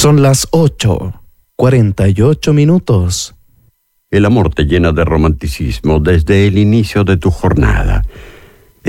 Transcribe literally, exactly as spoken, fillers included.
Son las ocho, cuarenta y ocho minutos. El amor te llena de romanticismo desde el inicio de tu jornada.